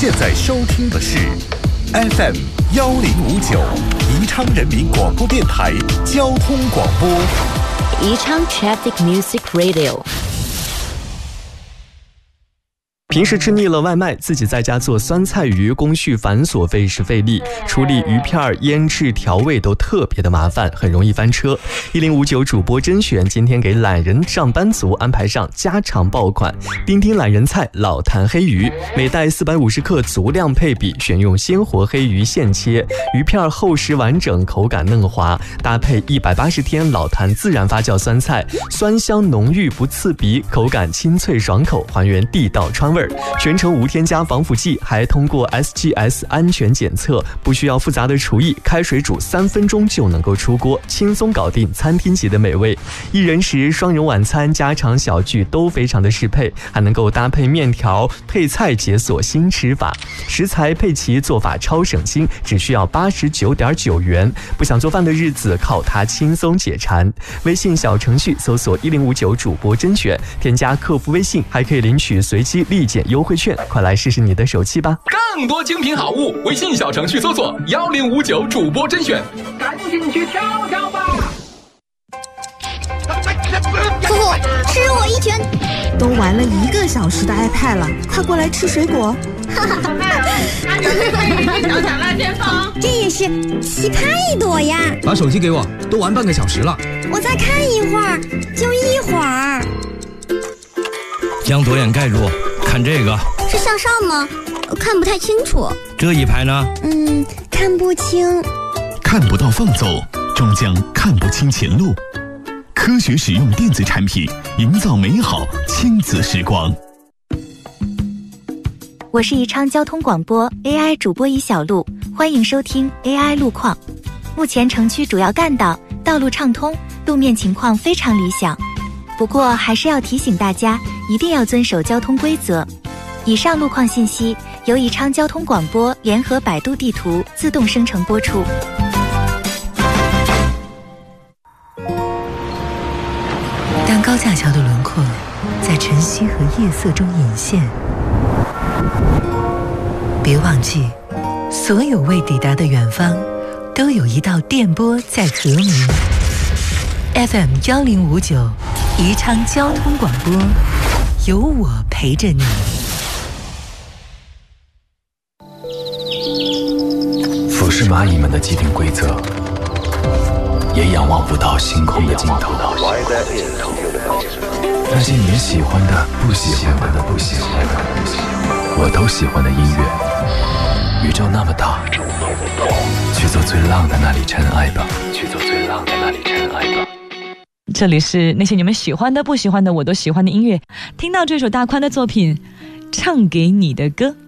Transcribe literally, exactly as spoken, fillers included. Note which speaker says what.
Speaker 1: 现在收听的是 F M 幺零五九宜昌人民广播电台交通广播，
Speaker 2: 宜昌 Traffic Music Radio。
Speaker 3: 平时吃腻了外卖，自己在家做酸菜鱼，工序繁琐，费时费力，处理鱼片、腌制、调味都特别的麻烦，很容易翻车。一零五九主播甄选今天给懒人上班族安排上家常爆款丁丁懒人菜老坛黑鱼，每袋四百五十克，足量配比，选用鲜活黑鱼现切，鱼片厚实完整，口感嫩滑，搭配一百八十天老坛自然发酵酸菜，酸香浓郁不刺鼻，口感清脆爽口，还原地道川味。全程无添加防腐剂，还通过 S G S 安全检测，不需要复杂的厨艺，开水煮三分钟就能够出锅，轻松搞定餐厅级的美味。一人食、双人晚餐、家常小聚都非常的适配，还能够搭配面条配菜，解锁新吃法。食材配齐，做法超省心，只需要八十九点九元。不想做饭的日子，靠它轻松解馋。微信小程序搜索一零五九主播甄选，添加客服微信，还可以领取随机立减优惠券，快来试试你的手气吧！
Speaker 4: 更多精品好物，微信小程序搜索幺零五九主播甄选，赶紧去挑挑吧！
Speaker 5: 夫妇，吃我一拳！
Speaker 6: 都玩了一个小时的 iPad 了，快过来吃水果！
Speaker 5: 哈哈哈哈！
Speaker 7: 小小赖天风，
Speaker 5: 这也是期盼一朵呀！
Speaker 8: 把手机给我，都玩半个小时了。
Speaker 5: 我再看一会儿，就一会儿。
Speaker 9: 将左眼盖住，看这个
Speaker 5: 是向上吗？看不太清楚。
Speaker 9: 这一排呢？
Speaker 5: 嗯，看不清。
Speaker 1: 看不到放纵，终将看不清前路。科学使用电子产品，营造美好亲子时光。
Speaker 10: 我是宜昌交通广播 A I 主播一小路，欢迎收听 A I 路况。目前城区主要干道道路畅通，路面情况非常理想。不过还是要提醒大家，一定要遵守交通规则。以上路况信息由宜昌交通广播联合百度地图自动生成播出。
Speaker 11: 当高架桥的轮廓在晨曦和夜色中隐现，别忘记，所有未抵达的远方，都有一道电波在和鸣。F M 幺零五九，宜昌交通广播，有我陪着你。
Speaker 12: 俯视蚂蚁们的既定规则，也仰望不到星空的尽头。那些你们喜欢的、不喜欢的、不喜欢的，我都喜欢的音乐。宇宙那么大，去做最浪的那里尘埃吧，去做最浪的那里尘埃吧。
Speaker 13: 这里是那些你们喜欢的、不喜欢的，我都喜欢的音乐。听到这首大宽的作品《唱给你的歌》。